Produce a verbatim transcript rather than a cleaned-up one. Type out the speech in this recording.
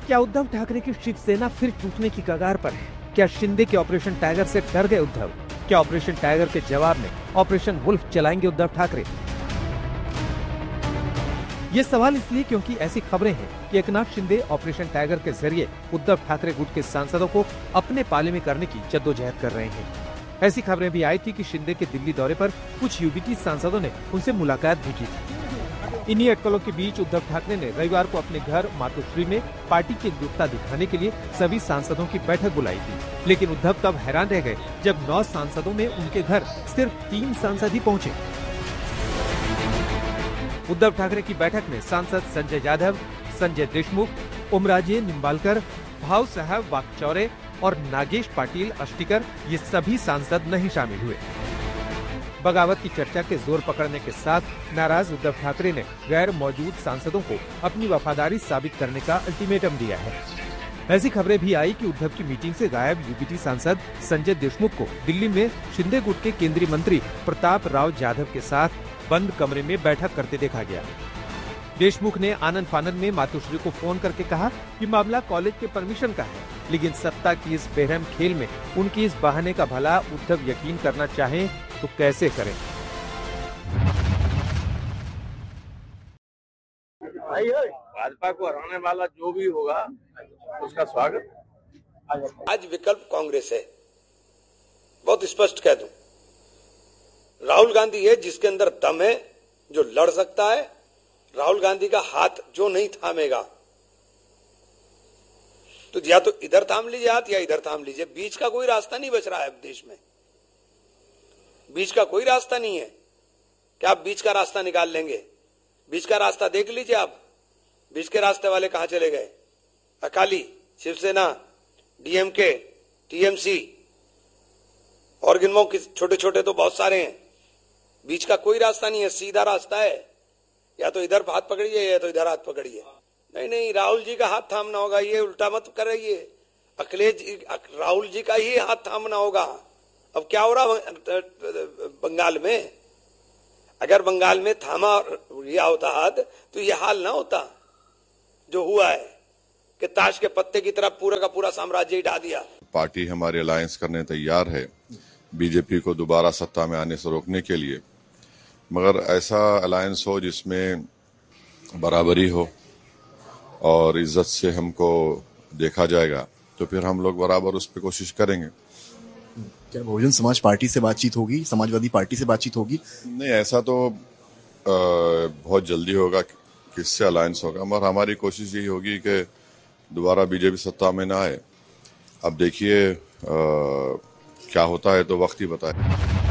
क्या उद्धव ठाकरे की शिवसेना फिर टूटने की कगार पर है? क्या शिंदे के ऑपरेशन टाइगर से डर गए उद्धव? क्या ऑपरेशन टाइगर के जवाब में ऑपरेशन वुल्फ चलाएंगे उद्धव ठाकरे? ये सवाल इसलिए क्योंकि ऐसी खबरें हैं कि एकनाथ शिंदे ऑपरेशन टाइगर के जरिए उद्धव ठाकरे गुट के सांसदों को अपने पाले में करने की जद्दोजहद कर रहे हैं। ऐसी खबरें भी आई थी कि शिंदे के दिल्ली दौरे पर कुछ यूबीटी सांसदों ने उनसे मुलाकात भी की थी। इन्हीं अटकलों के बीच उद्धव ठाकरे ने रविवार को अपने घर मातोश्री में पार्टी की एकजुटता दिखाने के लिए सभी सांसदों की बैठक बुलाई थी। लेकिन उद्धव तब हैरान रह गए जब नौ सांसदों में उनके घर सिर्फ तीन सांसद ही पहुंचे। उद्धव ठाकरे की बैठक में सांसद संजय यादव, संजय देशमुख, ओमराजे निम्बालकर, भाव साहब वाकचौरे और नागेश पाटिल अष्टिकर ये सभी सांसद नहीं शामिल हुए। बगावत की चर्चा के जोर पकड़ने के साथ नाराज उद्धव ठाकरे ने गैर मौजूद सांसदों को अपनी वफादारी साबित करने का अल्टीमेटम दिया है। ऐसी खबरें भी आई कि उद्धव की मीटिंग से गायब यूपीटी सांसद संजय देशमुख को दिल्ली में शिंदे गुट के केंद्रीय मंत्री प्रताप राव जाधव के साथ बंद कमरे में बैठक करते देखा गया। देशमुख ने आनंद फानंद में मातोश्री को फोन करके कहा कि मामला कॉलेज के परमिशन का है, लेकिन सत्ता की इस बेरहम खेल में उनकी इस बहाने का भला उद्धव यकीन करना चाहें तो कैसे करें। भाजपा को हराने वाला जो भी होगा उसका स्वागत। आज विकल्प कांग्रेस है, बहुत स्पष्ट कह दूं। राहुल गांधी है जिसके अंदर दम है, जो लड़ सकता है। राहुल गांधी का हाथ जो नहीं थामेगा, तो या तो इधर थाम लीजिए हाथ या इधर थाम लीजिए। बीच का कोई रास्ता नहीं बच रहा है देश में, बीच का कोई रास्ता नहीं है कि आप बीच का रास्ता निकाल लेंगे। बीच का रास्ता देख लीजिए आप, बीच के रास्ते वाले कहां चले गए? अकाली, शिवसेना, डीएमके, टीएमसी और गिनमो के छोटे छोटे तो बहुत सारे हैं। बीच का कोई रास्ता नहीं है, सीधा रास्ता है, या तो इधर हाथ पकड़िए या तो इधर हाथ पकड़िए। नहीं नहीं, राहुल जी का हाथ थामना होगा, ये उल्टा मत कर रही है। अखिलेश जी, राहुल जी का ही हाथ थामना होगा। अब क्या हो रहा बंगाल में? अगर बंगाल में थामा लिया होता हाथ तो ये हाल ना होता जो हुआ है कि ताश के पत्ते की तरफ पूरा का पूरा साम्राज्य ही ढा दिया। पार्टी हमारे अलायंस करने तैयार है बीजेपी को दोबारा सत्ता में आने से रोकने के लिए, मगर ऐसा अलायंस हो जिसमें बराबरी हो और इज्जत से हमको देखा जाएगा, तो फिर हम लोग बराबर उस पर कोशिश करेंगे। क्या बहुजन समाज पार्टी से बातचीत होगी, समाजवादी पार्टी से बातचीत होगी? नहीं, ऐसा तो आ, बहुत जल्दी होगा, किससे अलायंस होगा, मगर हमारी कोशिश यही होगी कि दोबारा बीजेपी सत्ता में ना आए। अब देखिए क्या होता है तो वक्त ही बताए।